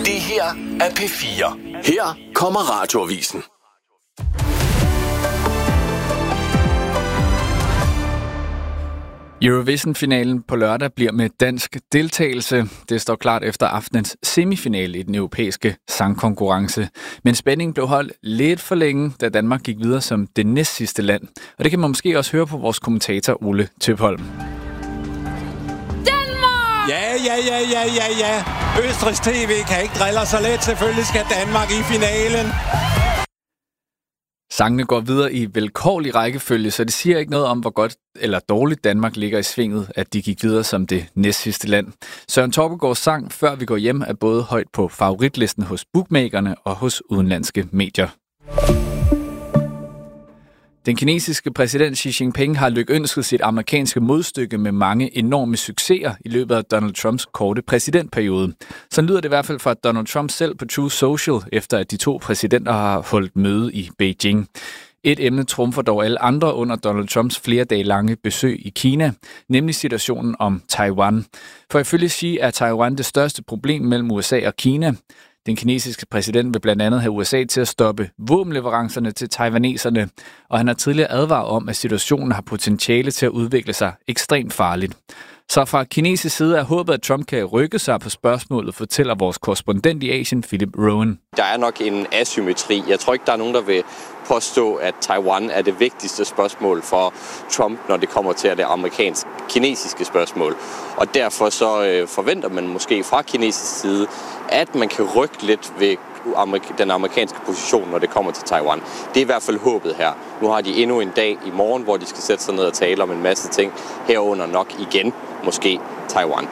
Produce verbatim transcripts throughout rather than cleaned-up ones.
Det her er P fire. Her kommer Radioavisen. Eurovision-finalen på lørdag bliver med dansk deltagelse. Det står klart efter aftenens semifinale i den europæiske sangkonkurrence. Men spændingen blev holdt lidt for længe, da Danmark gik videre som det næstsidste land. Og det kan man måske også høre på vores kommentator Ole Tøpholm. Danmark! Ja, ja, ja, ja, ja, ja. Østrigs T V kan ikke drille så let. Selvfølgelig skal Danmark i finalen. Sangene går videre i velkovlig rækkefølge, så det siger ikke noget om, hvor godt eller dårligt Danmark ligger i svinget, at de gik videre som det næstsidste land. Søren Torpegaards sang Før vi går hjem er både højt på favoritlisten hos bookmakerne og hos udenlandske medier. Den kinesiske præsident Xi Jinping har lykønsket sit amerikanske modstykke med mange enorme succeser i løbet af Donald Trumps korte præsidentperiode. Så lyder det i hvert fald fra Donald Trump selv på Truth Social, efter at de to præsidenter har holdt møde i Beijing. Et emne trumfer dog alle andre under Donald Trumps flere dage lange besøg i Kina, nemlig situationen om Taiwan. For ifølge Xi er Taiwan det største problem mellem U S A og Kina. Den kinesiske præsident vil blandt andet have U S A til at stoppe våbenleverancerne til taiwaneserne, og han har tidligere advaret om, at situationen har potentiale til at udvikle sig ekstremt farligt. Så fra kinesisk side er håbet, at Trump kan rykke sig på spørgsmålet, fortæller vores korrespondent i Asien, Philip Rowan. Der er nok en asymmetri. Jeg tror ikke, der er nogen, der vil påstå, at Taiwan er det vigtigste spørgsmål for Trump, når det kommer til det amerikansk-kinesiske spørgsmål. Og derfor så øh, forventer man måske fra kinesisk side, at man kan rykke lidt ved den amerikanske position, når det kommer til Taiwan. Det er i hvert fald håbet her. Nu har de endnu en dag i morgen, hvor de skal sætte sig ned og tale om en masse ting. Herunder nok igen, måske Taiwan.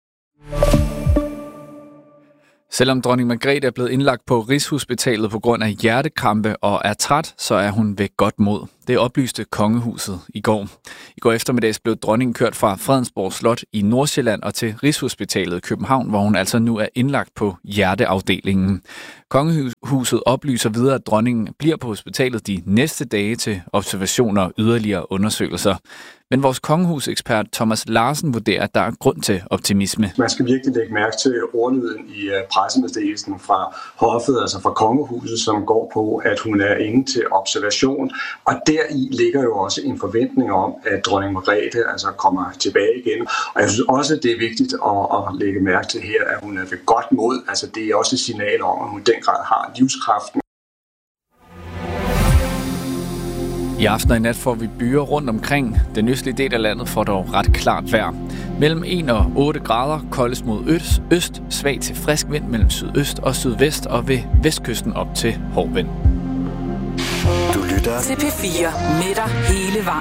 Selvom dronning Margrethe er blevet indlagt på Rigshospitalet på grund af hjertekrampe og er træt, så er hun ved godt mod. Det oplyste kongehuset i går. I går eftermiddags blev dronningen kørt fra Fredensborg Slot i Nordsjælland og til Rigshospitalet i København, hvor hun altså nu er indlagt på hjerteafdelingen. Kongehuset oplyser videre, at dronningen bliver på hospitalet de næste dage til observationer og yderligere undersøgelser. Men vores kongehusekspert Thomas Larsen vurderer, at der er grund til optimisme. Man skal virkelig lægge mærke til ordlyden i pressemeddelelsen fra hoffet, altså fra kongehuset, som går på, at hun er inde til observation. Og deri ligger jo også en forventning om, at dronning Margrethe altså kommer tilbage igen. Og jeg synes også, det er vigtigt at, at lægge mærke til her, at hun er ved godt mod. Altså det er også et signal om, at hun i den grad har livskraften. I aften og i nat får vi byer rundt omkring. Den østlige del af landet får dog ret klart vejr. Mellem en og otte grader, koldest mod øst, øst, svag til frisk vind mellem sydøst og sydvest, og ved vestkysten op til hård vind. Du lytter til P fire med dig hele vejen.